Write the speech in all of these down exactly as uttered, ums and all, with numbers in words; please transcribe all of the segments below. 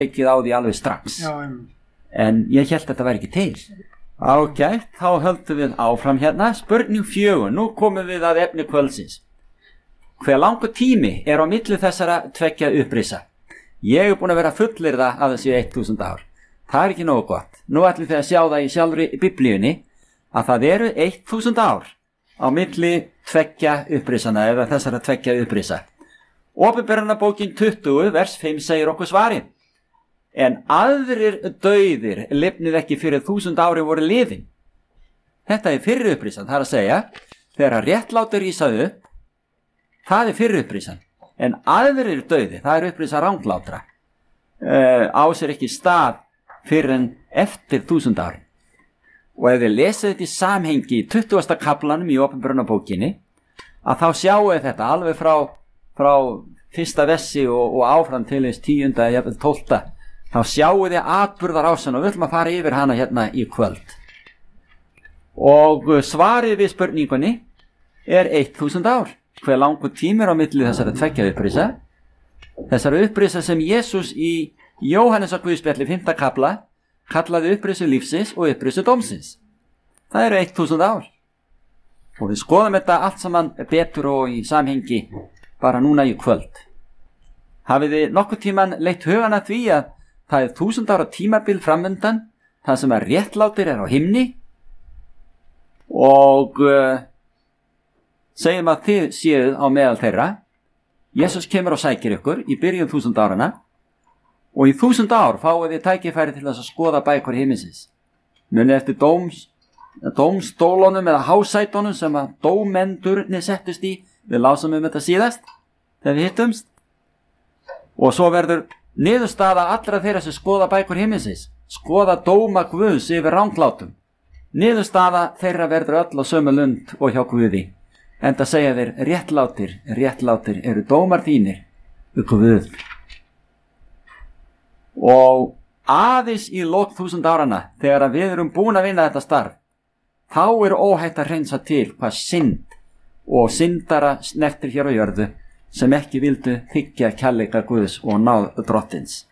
ekki á því alveg strax. Já, en... en ég hélt að þetta væri ekki til. Ágætt, þá höldum við áfram hérna. Spurning fjögur, nú komum við að efni kvöldsins. Hver langur tími er á milli þessara tveggja upprisa? Ég er búin að vera fullyrða að þessi eitt þúsund ár. Það er ekki nógu gott. Nú ætlum við að sjá það í sjálfri biblíunni að það eru eitt þúsund ár á milli tveggja upprisana eða þessara tveggja upprisa. Opinberunarbókin tuttugu vers fimm segir okkur svarið. En aðrir dauðir lifnuðu ekki fyrir þúsund ári voru liðin. Þetta er fyrri upprisan, það er að segja, þegar réttlátir rísa upp, það er fyrri upprisan. En aðrir dauði, það er upprisa ranglátra, uh, á sér ekki stað fyrir en eftir þúsund ári. Og ef þið lesið þetta í samhengi í tuttugasta kaplanum í opinberunarbókinni, að þá sjáu þetta alveg frá, frá fyrsta vessi og, og áfram til þess tíunda eða tólfta. Þá sjáu þið atburðar ásann og við ætlum að fara yfir hana hérna í kvöld. Og svarið við spurningunni er eitt þúsund ár. Hver langur tími er á milli þessara tveggja upprisa? Þessara upprisa sem Jesús í Jóhannesar Guðspjalli fimmta kapla kallaði upprisu lífsins og upprisu dómsins. Það eru eitt þúsund ár. Og við skoðum þetta allt saman betur og í samhengi bara núna í kvöld. Hafið þið nokkuð tíman leitt hugana því að það er þúsund ára tímabil framöndan, það sem að réttlátir er á himni og uh, segjum að þið séuð á meðal þeirra. Jesús kemur og sækir ykkur í byrjun þúsund árana og í þúsund ár fáið þið tækifæri til þess að skoða bækur himminsins. Munið eftir dóms, dómstólunum eða hásætunum sem að dómendurnir settust í. Við lásum um þetta síðast þegar við hittumst. Og svo verður niðurstaða allra þeirra sem skoða bækur himminsins, skoða dóma Guðs yfir ranglátum. Niðurstaða þeirra verður öll á sömu lund og hjá Guði. Enda segja þeir réttlátir, réttlátir eru dómar þínir, Guð. Og aðeins í lok þúsund árana, þegar að við erum búin að vinna þetta starf, þá er óhætt að hreinsa til hvað synd og syndara snertir hér á jörðu, sem ekki vildu þiggja kærleika Guðs og náð drottins.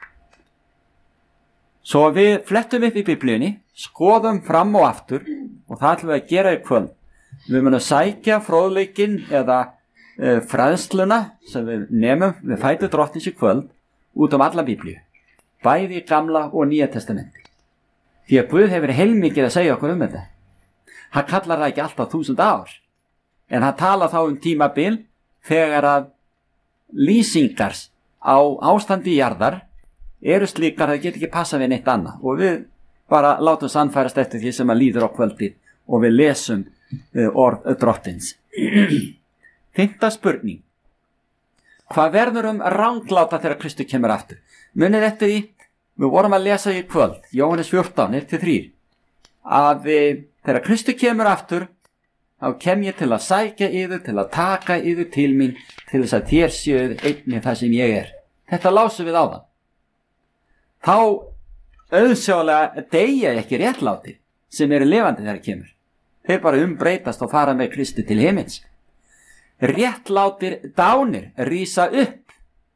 Svo við flettum upp í biblíunni, skoðum fram og aftur og það ætlum við að gera í kvöld. Við munum sækja fróðleikinn eða e, fræðsluna sem við nemum við fætur drottins í kvöld út um alla biblíu, bæði í gamla og nýja testamenti. Því að Guð hefur heilmikið að segja okkur um þetta. Hann kallar það ekki alltaf þúsund ár, en hann talar þá um tímabil þegar að lýsingar á ástandi í jarðar eru slíkar að það get ekki passa við neitt annað og við bara látum sannfærast eftir því sem að líður á kvöldið og við lesum uh, orð drottins. Fimmta spurning. Hvað verður um rangláta þegar Kristur kemur aftur? Munið eftir því, við vorum að lesa í kvöld, Jóhannes fjórtán, eitt til þrjú, að við, þegar Kristur kemur aftur, þá kem ég til að sækja yður, til að taka yður til mín, til þess að þér séuð einnig það sem ég er. Þetta lásum við á það. Þá auðsjálega deyja ekki réttlátir sem eru lifandi þegar kemur. Þeir bara umbreytast og fara með Kristi til himins. Réttlátir dánir rísa upp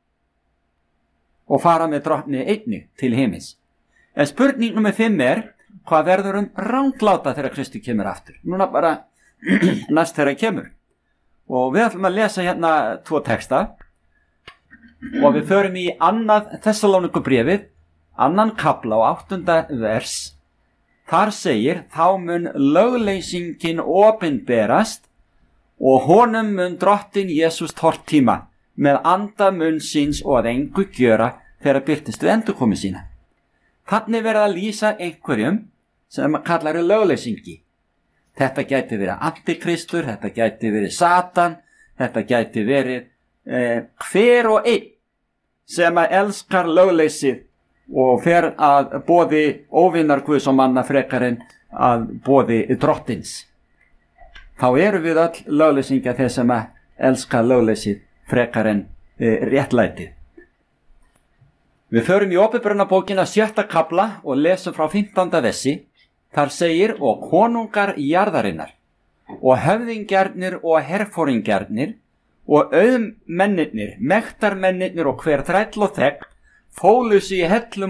og fara með drottni einnig til himins. En spurning nummer fimm er, hvað verður um rangláta þegar Kristi kemur aftur? Núna bara næst þegar hann kemur. Og við ætlum að lesa hérna tvo texta og við förum í annað Þessalónikubréfið, annan kapla og áttunda vers. Þar segir, þá mun lögleysingin opinberast og honum mun drottin Jesús tortíma með anda munn síns og að engu gjöra þegar birtist við endurkomu sína. Þannig verða að lýsa einhverjum sem kallar lögleysingi. Þetta gæti verið antikristur, þetta gæti verið Satan, þetta gæti verið eh, hver og einn sem að elskar lögleysið og fer að boði óvinnar Guðs og manna frekar en að boði drottins. Þá eru við öll lögleysingja þeir sem að elska lögleysið frekar en e, réttlætið. Við förum í Opinberunarbókina sjötta kapla og lesum frá fimmtánda versi. Þar segir, og konungar jarðarinnar og höfðingjarnir og herforingjarnir og auðmennirnir, mektarmennirnir og hver þræll og þegn fólu sig í hellum